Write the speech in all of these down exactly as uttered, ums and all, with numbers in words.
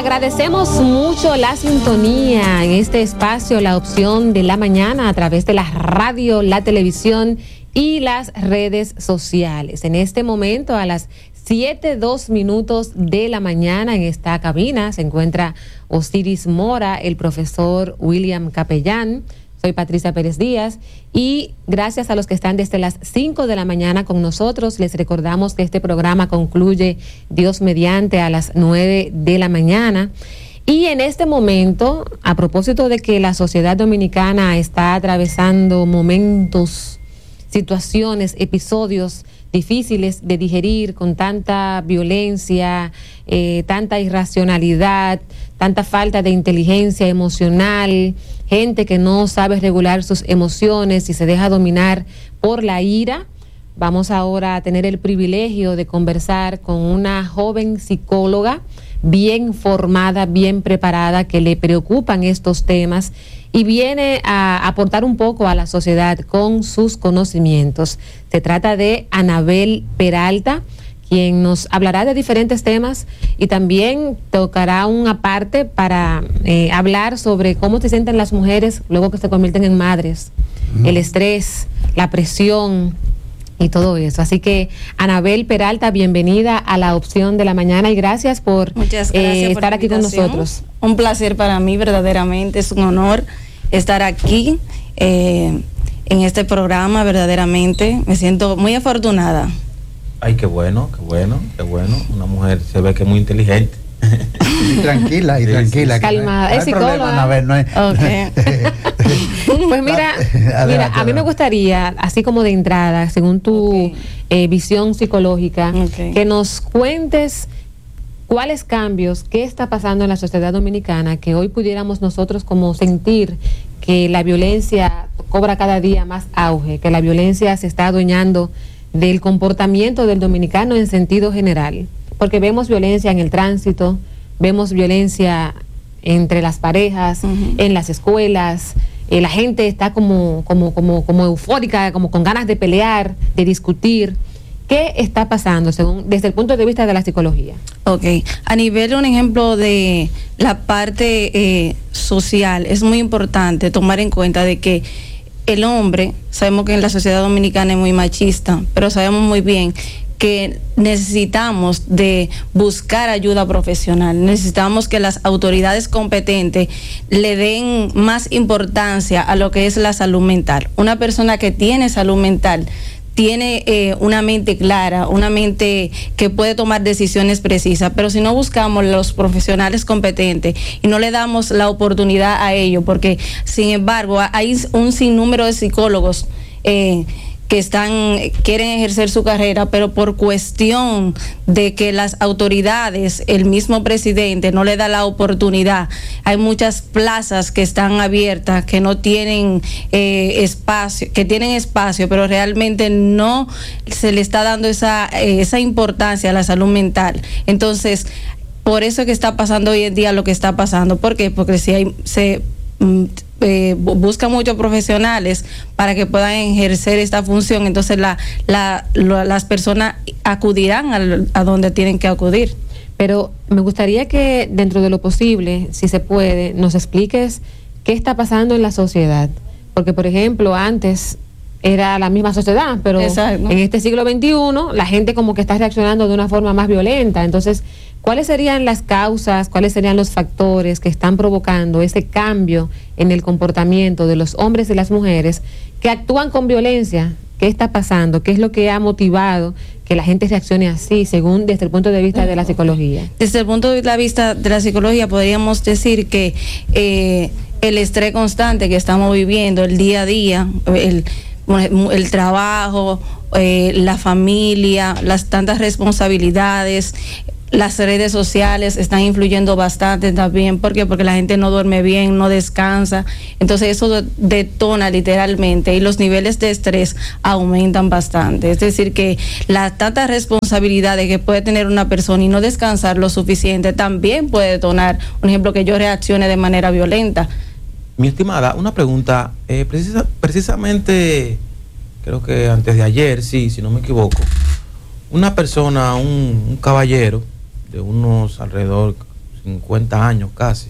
Agradecemos mucho la sintonía en este espacio, la opción de la mañana a través de la radio, la televisión y las redes sociales. En este momento, a las siete, dos minutos de la mañana, en esta cabina se encuentra Osiris Mora, el profesor William Capellán. Soy Patricia Pérez Díaz y gracias a los que están desde las cinco de la mañana con nosotros, les recordamos que este programa concluye Dios mediante a las nueve de la mañana. Y en este momento, a propósito de que la sociedad dominicana está atravesando momentos, situaciones, episodios difíciles de digerir con tanta violencia, eh, tanta irracionalidad, tanta falta de inteligencia emocional, gente que no sabe regular sus emociones y se deja dominar por la ira. Vamos ahora a tener el privilegio de conversar con una joven psicóloga bien formada, bien preparada, que le preocupan estos temas y viene a aportar un poco a la sociedad con sus conocimientos. Se trata de Anabel Peralta, quien nos hablará de diferentes temas y también tocará una parte para eh, hablar sobre cómo se sienten las mujeres luego que se convierten en madres, mm. el estrés, la presión y todo eso. Así que, Anabel Peralta, bienvenida a la opción de la mañana y gracias por, Muchas gracias eh, por estar aquí con nosotros. Un placer para mí, verdaderamente, es un honor estar aquí eh, en este programa, verdaderamente. Me siento muy afortunada. Ay, qué bueno, qué bueno, qué bueno. Una mujer se ve que es muy inteligente. Y tranquila, y tranquila. Calmada, no es psicóloga. Problema, a ver, no hay... Okay. Pues mira, mira, a mí me gustaría, así como de entrada, según tu okay. eh, visión psicológica, okay. que nos cuentes cuáles cambios, qué está pasando en la sociedad dominicana, que hoy pudiéramos nosotros como sentir que la violencia cobra cada día más auge, que la violencia se está adueñando del comportamiento del dominicano en sentido general, porque vemos violencia en el tránsito, vemos violencia entre las parejas, uh-huh. en las escuelas, eh, la gente está como, como, como, como eufórica, como con ganas de pelear, de discutir. ¿Qué está pasando según desde el punto de vista de la psicología? Ok, a nivel, un ejemplo de la parte eh, social, es muy importante tomar en cuenta de que el hombre, sabemos que en la sociedad dominicana es muy machista, pero sabemos muy bien que necesitamos de buscar ayuda profesional, necesitamos que las autoridades competentes le den más importancia a lo que es la salud mental. Una persona que tiene salud mental tiene eh, una mente clara, una mente que puede tomar decisiones precisas, pero si no buscamos los profesionales competentes y no le damos la oportunidad a ellos, porque sin embargo hay un sinnúmero de psicólogos eh, que están, quieren ejercer su carrera, pero por cuestión de que las autoridades, el mismo presidente no le da la oportunidad. Hay muchas plazas que están abiertas, que no tienen eh, espacio, que tienen espacio, pero realmente no se le está dando esa, eh, esa importancia a la salud mental. Entonces, por eso es que está pasando hoy en día lo que está pasando. ¿Por qué? Porque si hay, se Eh, busca muchos profesionales para que puedan ejercer esta función, entonces la, la, la, las personas acudirán al, a donde tienen que acudir. Pero me gustaría que dentro de lo posible, si se puede, nos expliques qué está pasando en la sociedad, porque por ejemplo antes era la misma sociedad, pero exacto, en este siglo veintiuno la gente como que está reaccionando de una forma más violenta. Entonces, ¿cuáles serían las causas, cuáles serían los factores que están provocando ese cambio en el comportamiento de los hombres y las mujeres que actúan con violencia? ¿Qué está pasando? ¿Qué es lo que ha motivado que la gente reaccione así, según desde el punto de vista de la psicología? Desde el punto de vista de la psicología podríamos decir que eh, el estrés constante que estamos viviendo, el día a día, el el trabajo, eh, la familia, las tantas responsabilidades, las redes sociales están influyendo bastante también. ¿Por qué? Porque la gente no duerme bien, no descansa. Entonces eso detona literalmente y los niveles de estrés aumentan bastante. Es decir, que las tantas responsabilidades que puede tener una persona y no descansar lo suficiente también puede detonar, por ejemplo, que yo reaccione de manera violenta. Mi estimada, una pregunta, eh, precisa, precisamente, creo que antes de ayer, sí, si no me equivoco, una persona, un, un caballero de unos alrededor cincuenta años casi,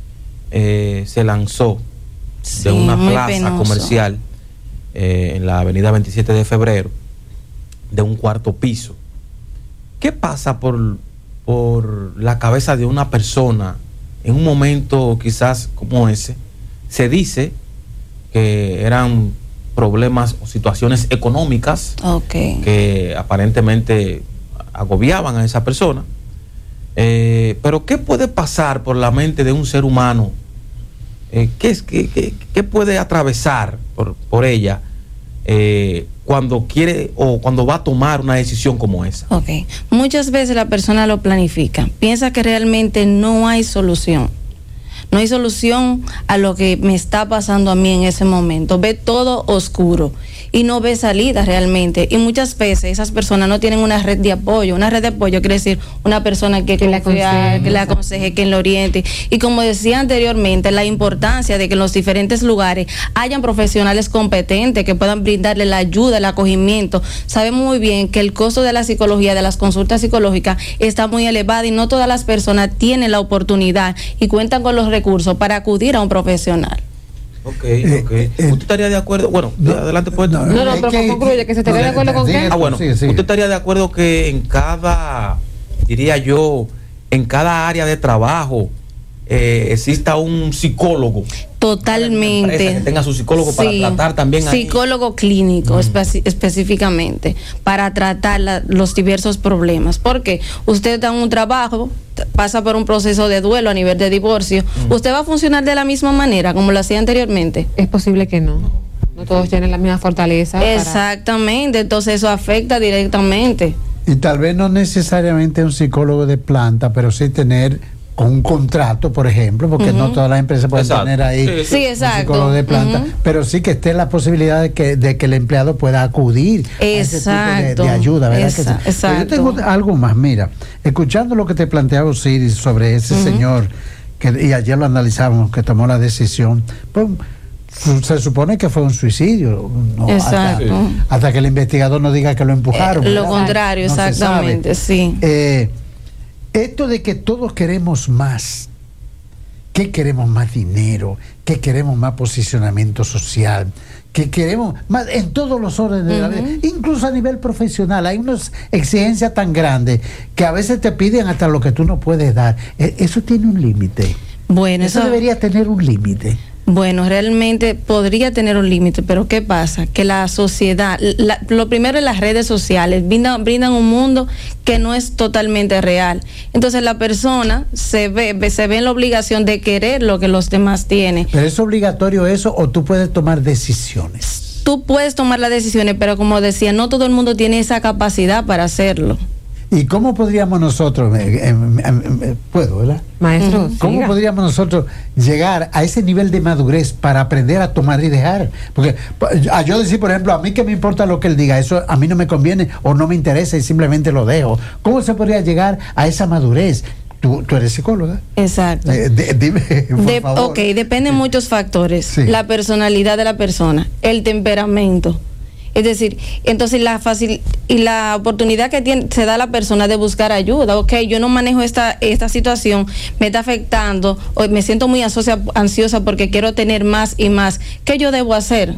eh, se lanzó Sí, de una muy plaza penoso. comercial eh, en la avenida veintisiete de febrero, de un cuarto piso. ¿Qué pasa por, por la cabeza de una persona en un momento quizás como ese? Se dice que eran problemas o situaciones económicas Okay. que aparentemente agobiaban a esa persona. Eh, pero ¿qué puede pasar por la mente de un ser humano? Eh, ¿qué, es, qué, qué, qué puede atravesar por, por ella eh, cuando quiere o cuando va a tomar una decisión como esa? Ok. Muchas veces la persona lo planifica, piensa que realmente no hay solución. No hay solución a lo que me está pasando a mí en ese momento. Ve todo oscuro y no ve salida realmente. Y muchas veces esas personas no tienen una red de apoyo. Una red de apoyo quiere decir una persona que, Que la confía, aconseje. que la aconseje, que la oriente. Y como decía anteriormente, la importancia de que en los diferentes lugares hayan profesionales competentes que puedan brindarle la ayuda, el acogimiento. Sabemos muy bien que el costo de la psicología, de las consultas psicológicas, está muy elevado y no todas las personas tienen la oportunidad y cuentan con los recursos para acudir a un profesional. Ok, Eh, ok. eh, ¿Usted estaría de acuerdo? Bueno, no, adelante pues. no, No, no, es pero que- concluye, que se estaría de acuerdo con diga qué. Ah, bueno, tú, sigue, sigue. ¿usted estaría de acuerdo que en cada, diría yo, en cada área de trabajo eh, exista un psicólogo? Totalmente. Una empresa que tenga su psicólogo para tratar también ahí. Psicólogo clínico, especi- específicamente, para tratar la- los diversos problemas. Porque usted da un trabajo, t- pasa por un proceso de duelo a nivel de divorcio, ¿usted va a funcionar de la misma manera como lo hacía anteriormente? Es posible que no. No todos tienen la misma fortaleza. para- Exactamente, entonces eso afecta directamente. Y tal vez no necesariamente un psicólogo de planta, pero sí tener un contrato, por ejemplo, porque Ujú. no todas las empresas pueden Exacto. tener ahí Sí, Sí, un exacto. psicólogo de planta, Ujú. pero sí que esté la posibilidad de que, de que el empleado pueda acudir a ese tipo de, Exacto. de ayuda, ¿verdad? Esa- que sí? Pero exacto. yo tengo algo más, mira, escuchando lo que te planteaba Osiris sobre ese Ujú. señor, que, y ayer lo analizábamos, que tomó la decisión, pues su- se supone que fue un suicidio, ¿no? Hasta, Exacto. hasta que el investigador no diga que lo empujaron. Eh, lo ¿verdad? contrario, No se exactamente, sabe. sí. Eh, esto de que todos queremos más, que queremos más dinero, que queremos más posicionamiento social, que queremos más en todos los órdenes de la vida, Ujú. incluso a nivel profesional, hay unas exigencias tan grandes que a veces te piden hasta lo que tú no puedes dar. Eh, eso tiene un límite. Bueno, Eso eso debería tener un límite. Bueno, realmente podría tener un límite, pero ¿qué pasa? Que la sociedad, la- lo primero es las redes sociales, brindan, brindan un mundo que no es totalmente real. Entonces la persona se ve, ve- se ve en la obligación de querer lo que los demás tienen. Pero es obligatorio eso o tú puedes tomar decisiones. Tú puedes tomar las decisiones, pero como decía, no todo el mundo tiene esa capacidad para hacerlo. ¿Y cómo podríamos nosotros, eh, eh, eh, eh, puedo, ¿verdad? Maestro, ¿Cómo siga. podríamos nosotros llegar a ese nivel de madurez para aprender a tomar y dejar? Porque a yo decir, por ejemplo, a mí que me importa lo que él diga, eso a mí no me conviene o no me interesa y simplemente lo dejo. ¿Cómo se podría llegar a esa madurez? Tú, tú eres psicóloga. Exacto. Eh, de- dime, por De- favor. ok, depende de muchos factores. Sí. La personalidad de la persona, el temperamento. Es decir, entonces la facil y la oportunidad que tiene, se da a la persona de buscar ayuda. Ok, yo no manejo esta, esta situación, me está afectando, o me siento muy ansiosa, ansiosa porque quiero tener más y más. ¿Qué yo debo hacer?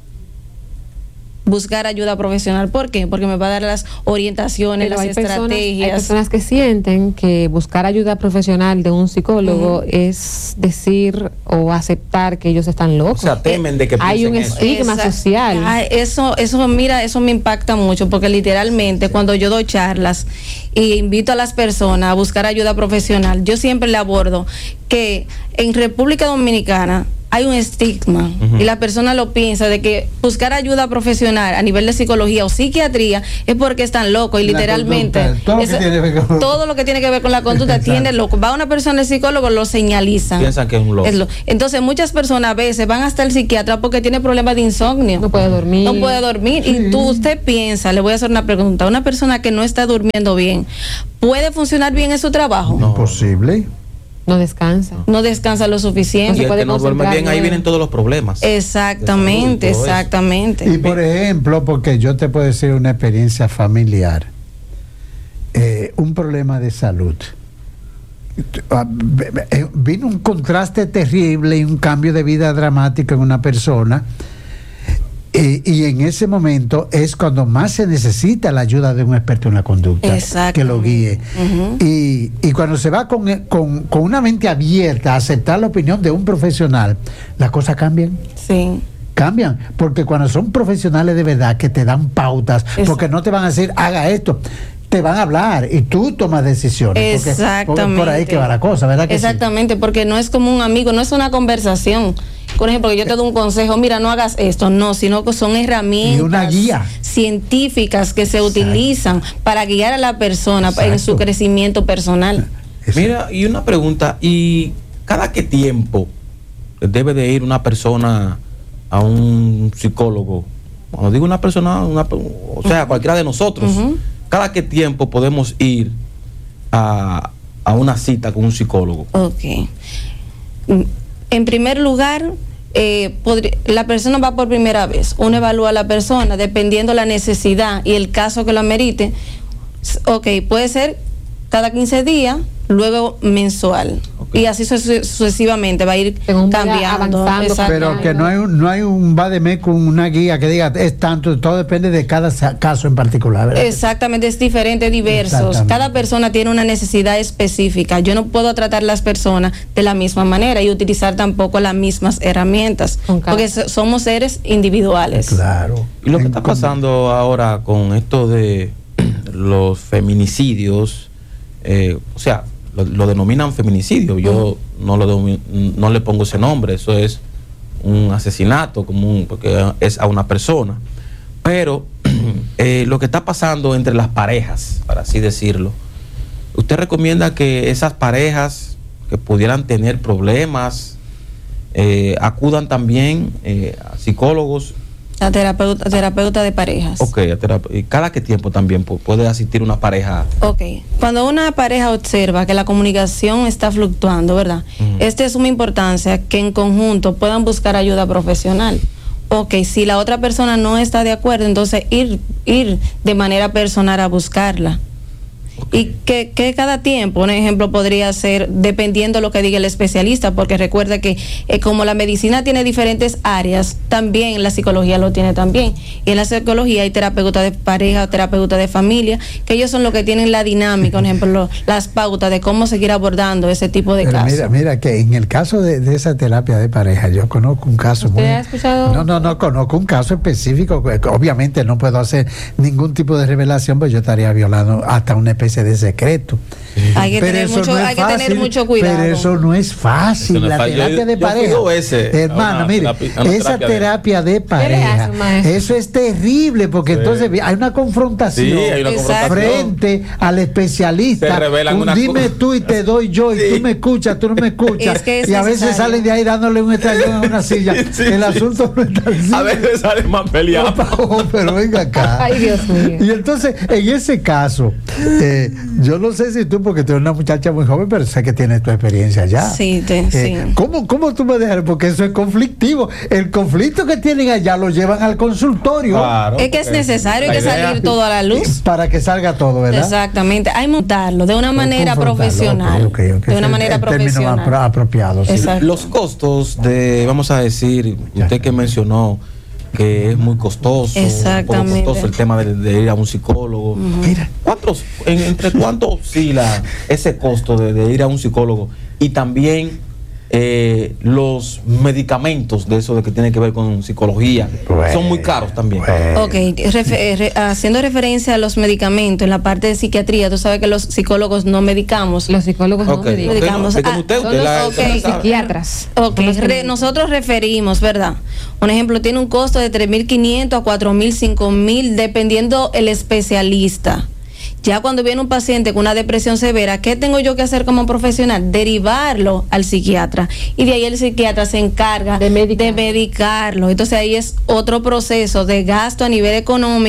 Buscar ayuda profesional. ¿Por qué? Porque me va a dar las orientaciones, Pero las hay personas, hay estrategias. personas que sienten que buscar ayuda profesional de un psicólogo Ujú. es decir o aceptar que ellos están O locos. sea, temen de que Hay un piensen eso. estigma Esa- social. Ah, eso, eso, mira, eso me impacta mucho porque literalmente cuando yo doy charlas y invito a las personas a buscar ayuda profesional, yo siempre le abordo que en República Dominicana hay un estigma Ujú. y la persona lo piensa de que buscar ayuda profesional a nivel de psicología o psiquiatría es porque están locos y La literalmente conducta, todo lo que eso- tiene que ver con- todo lo que tiene que ver con la conducta Exacto. tiene loco. Va una persona al psicólogo, lo señalizan. Piensan que es un loco. Es lo- Entonces muchas personas a veces van hasta el psiquiatra porque tiene problemas de insomnio. No puede dormir. No puede dormir. Sí. Y tú, usted piensa, le voy a hacer una pregunta, una persona que no está durmiendo bien, ¿puede funcionar bien en su trabajo? No. Imposible. No descansa. No descansa lo Y suficiente. se el puede que no duerme concentrar bien, ahí bien. vienen todos los problemas. Exactamente, De salud y todo eso. exactamente. Y por ejemplo, porque yo te puedo decir una experiencia familiar, eh, un problema de salud. vino un contraste terrible y un cambio de vida dramático en una persona. Eh, y en ese momento es cuando más se necesita la ayuda de un experto en la conducta que lo guíe. Uh-huh. y, y cuando se va con, con, con una mente abierta a aceptar la opinión de un profesional, las cosas cambian. Sí. Cambian, porque cuando son profesionales de verdad que te dan pautas, Exacto. porque no te van a decir haga esto, te van a hablar y tú tomas decisiones. Exactamente. Porque, porque por ahí que va la cosa, ¿verdad? Que Exactamente, sí? Porque no es como un amigo, no es una conversación. Por ejemplo, que yo te doy un consejo, mira, no hagas esto, no, sino que son herramientas y una guía científicas que se Exacto. utilizan para guiar a la persona Exacto. en su crecimiento personal. Exacto. Mira, y una pregunta, ¿y cada qué tiempo debe de ir una persona a un psicólogo? Cuando digo una persona, una, o sea, uh-huh. cualquiera de nosotros, uh-huh. ¿cada qué tiempo podemos ir a, a una cita con un psicólogo? Ok. En primer lugar, eh, podri- la persona va por primera vez. Uno evalúa a la persona dependiendo la necesidad y el caso que lo amerite. Ok, puede ser cada quince días, luego mensual. Okay. Y así su- sucesivamente va a ir cambiando. Pero que no hay un, no hay un vademecum con una guía que diga es tanto, todo depende de cada caso en particular, ¿verdad? Exactamente, es diferente, diversos. Cada persona tiene una necesidad específica. Yo no puedo tratar las personas de la misma manera y utilizar tampoco las mismas herramientas, porque so- somos seres individuales. Claro. Y lo que está pasando ahora con esto de los feminicidios, eh, o sea, Lo, lo denominan feminicidio. Yo uh-huh. no, lo no le pongo ese nombre. Eso es un asesinato común, porque es a una persona. Pero eh, lo que está pasando entre las parejas, para así decirlo, ¿usted recomienda que esas parejas que pudieran tener problemas eh, acudan también eh, a psicólogos? A terapeuta, terapeuta de parejas. Ok, a terap- ¿y cada qué tiempo también puede asistir una pareja? Ok, cuando una pareja observa que la comunicación está fluctuando, ¿verdad? Uh-huh. Este es de suma importancia que en conjunto puedan buscar ayuda profesional. Ok, si la otra persona no está de acuerdo, entonces ir, ir de manera personal a buscarla. Okay. Y que, que cada tiempo, un ejemplo podría ser dependiendo de lo que diga el especialista, porque recuerda que eh, como la medicina tiene diferentes áreas, también la psicología lo tiene también. Y en la psicología hay terapeutas de pareja, terapeutas de familia, que ellos son los que tienen la dinámica, por ejemplo, lo, las pautas de cómo seguir abordando ese tipo de Pero casos. Mira, mira que en el caso de, de esa terapia de pareja, yo conozco un caso ¿Usted muy... ha escuchado? No, no, no, conozco un caso específico. Obviamente no puedo hacer ningún tipo de revelación, pues yo estaría violando hasta una especie de secreto. Hay que, tener mucho, no hay que tener mucho cuidado. Pero eso no es fácil. Eso no es la terapia yo, de pareja. Ese, hermano, mire, esa terapia de, de pareja, hace, eso es terrible porque sí. entonces hay una confrontación, sí, hay una confrontación frente al especialista. Un, dime cosa. Tú y te doy yo, y sí. tú me escuchas, tú no me escuchas. Es que es y a veces salen de ahí dándole un estallón a una silla. Sí, el asunto no está así. A veces salen más peleados. No, pero venga acá. Ay, Dios mío. Y entonces, en ese caso, eh, yo no sé si tú, porque tú eres una muchacha muy joven, pero sé que tienes tu experiencia ya. Sí, te, eh, sí. ¿cómo, ¿Cómo tú me dejas? Porque eso es conflictivo. El conflicto que tienen allá lo llevan al consultorio. Claro, es que es necesario, hay que salir todo a la luz. Para que salga todo, ¿verdad? Exactamente. Hay que montarlo de una manera profesional. Okay, okay, okay. De una es manera el, el profesional. Término apropiado. Sí. Los costos de, vamos a decir, usted que mencionó que es muy costoso, exactamente, un poco costoso el tema de, de ir a un psicólogo. Uh-huh. Mira, ¿cuántos, en, entre cuánto oscila ese costo de, de ir a un psicólogo? Y también eh, los medicamentos de eso de que tiene que ver con psicología, bueno, son muy caros también. Bueno. Ok, refer, re, haciendo referencia a los medicamentos en la parte de psiquiatría, tú sabes que los psicólogos no medicamos. Los psicólogos okay, no medicamos. Okay, no, usted, usted, los, la, okay, psiquiatras. Ok, re, nosotros referimos, ¿verdad? Un ejemplo, tiene un costo de tres mil quinientos a cuatro mil, cinco mil, dependiendo el especialista. Ya cuando viene un paciente con una depresión severa, ¿qué tengo yo que hacer como profesional? Derivarlo al psiquiatra. Y de ahí el psiquiatra se encarga de, medicar. de medicarlo. Entonces ahí es otro proceso de gasto a nivel económico.